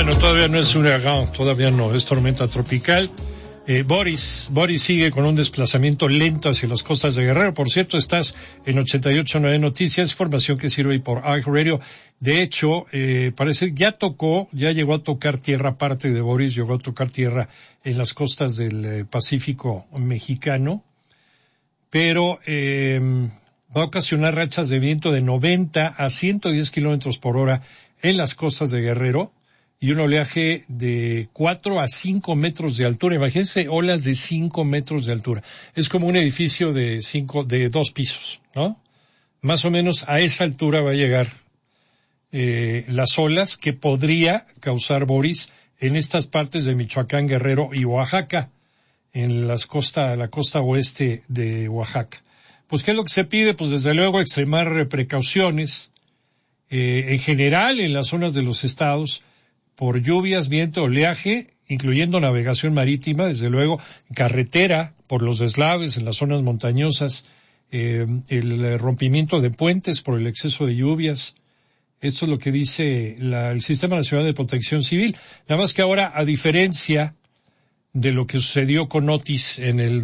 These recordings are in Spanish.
Bueno, todavía no es un huracán, todavía no, es tormenta tropical. Boris sigue con un desplazamiento lento hacia las costas de Guerrero. Por cierto, estás en 88.9 Noticias, información que sirve por iHeartRadio. De hecho, parece ya llegó a tocar tierra, parte de Boris llegó a tocar tierra en las costas del Pacífico mexicano, pero va a ocasionar rachas de viento de 90 a 110 kilómetros por hora en las costas de Guerrero y un oleaje de 4 a 5 metros de altura. Imagínense olas de 5 metros de altura. Es como un edificio de 2 pisos, ¿no? Más o menos a esa altura va a llegar las olas que podría causar Boris en estas partes de Michoacán, Guerrero y Oaxaca, en la costa oeste de Oaxaca. Pues, ¿qué es lo que se pide? Pues, desde luego, extremar precauciones, en general, en las zonas de los estados, por lluvias, viento, oleaje, incluyendo navegación marítima, desde luego, carretera, por los deslaves en las zonas montañosas, el rompimiento de puentes por el exceso de lluvias. Esto es lo que dice el Sistema Nacional de Protección Civil. Nada más que ahora, a diferencia de lo que sucedió con Otis en el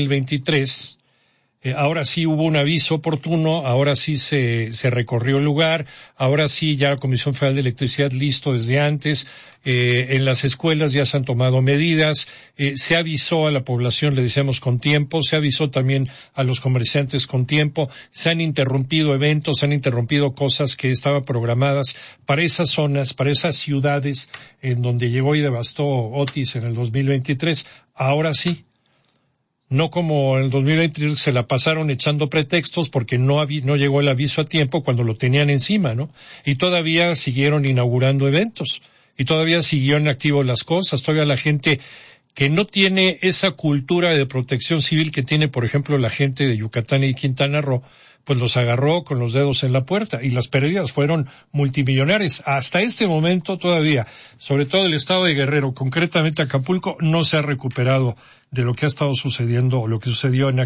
2023, ahora sí hubo un aviso oportuno, ahora sí se recorrió el lugar, ahora sí ya la Comisión Federal de Electricidad listo desde antes, en las escuelas ya se han tomado medidas, se avisó a la población, le decíamos con tiempo, se avisó también a los comerciantes con tiempo, se han interrumpido eventos, se han interrumpido cosas que estaban programadas para esas zonas, para esas ciudades en donde llegó y devastó Otis en el 2023, ahora sí. No como en el 2023 se la pasaron echando pretextos porque no llegó el aviso a tiempo cuando lo tenían encima, ¿no? Y todavía siguieron inaugurando eventos. Y todavía siguieron activos las cosas. Todavía la gente que no tiene esa cultura de protección civil que tiene, por ejemplo, la gente de Yucatán y Quintana Roo, pues los agarró con los dedos en la puerta y las pérdidas fueron multimillonarias. Hasta este momento todavía, sobre todo el estado de Guerrero, concretamente Acapulco, no se ha recuperado de lo que ha estado sucediendo o lo que sucedió en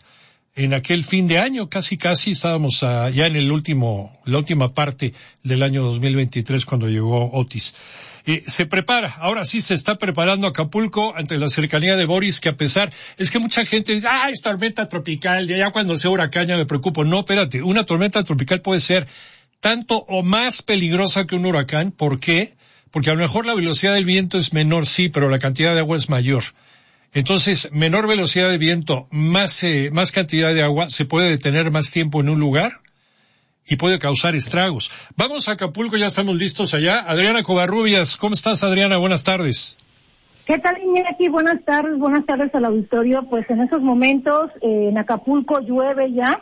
aquel fin de año. Casi estábamos ya en la última parte del año 2023 cuando llegó Otis. Se prepara, ahora sí se está preparando Acapulco ante la cercanía de Boris, que a pesar, es que mucha gente dice, es tormenta tropical, ya cuando sea huracán ya me preocupo. No, espérate, una tormenta tropical puede ser tanto o más peligrosa que un huracán. ¿Por qué? Porque a lo mejor la velocidad del viento es menor, sí, pero la cantidad de agua es mayor. Entonces, menor velocidad de viento, más cantidad de agua, se puede detener más tiempo en un lugar y puede causar estragos. Vamos a Acapulco, ya estamos listos allá. Adriana Covarrubias, ¿cómo estás, Adriana? Buenas tardes. ¿Qué tal, Iñaki? Buenas tardes al auditorio. Pues en esos momentos en Acapulco llueve ya.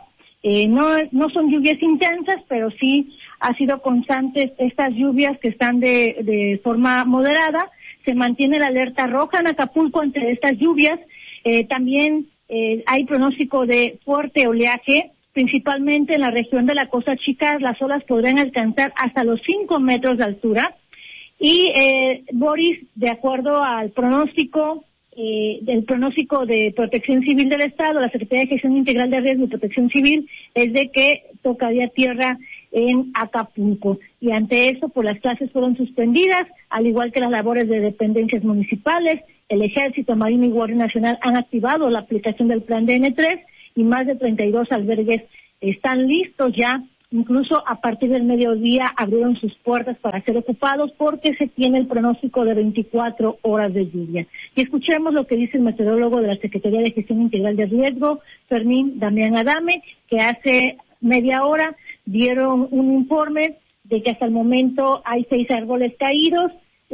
No son lluvias intensas, pero sí ha sido constantes estas lluvias que están de forma moderada. Se mantiene la alerta roja en Acapulco entre estas lluvias. También hay pronóstico de fuerte oleaje, principalmente en la región de la Costa Chica. Las olas podrían alcanzar hasta los 5 metros de altura. Y Boris, de acuerdo al pronóstico del pronóstico de Protección Civil del Estado, la Secretaría de Gestión Integral de Riesgo y Protección Civil, es de que tocaría tierra en Acapulco. Y ante eso, pues las clases fueron suspendidas, al igual que las labores de dependencias municipales. El Ejército, Marina y Guardia Nacional han activado la aplicación del plan DN3 y más de 32 albergues están listos ya. Incluso a partir del mediodía abrieron sus puertas para ser ocupados porque se tiene el pronóstico de 24 horas de lluvia. Y escuchemos lo que dice el meteorólogo de la Secretaría de Gestión Integral de Riesgo, Fermín Damián Adame, que hace media hora dieron un informe de que hasta el momento hay 6 árboles caídos,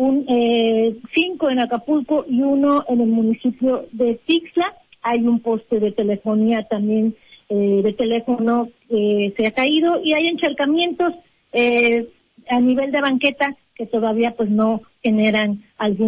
5 en Acapulco y 1 en el municipio de Tixla. Hay un poste de telefonía también de teléfono se ha caído y hay encharcamientos a nivel de banqueta que todavía pues no generan algún